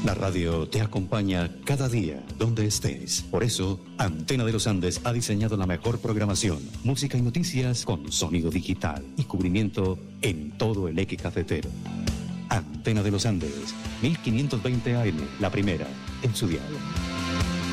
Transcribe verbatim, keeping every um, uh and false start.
La radio te acompaña cada día, donde estés. Por eso, Antena de los Andes ha diseñado la mejor programación, música y noticias con sonido digital y cubrimiento en todo el eje cafetero. Antena de los Andes, mil quinientos veinte A M, la primera, en su dial.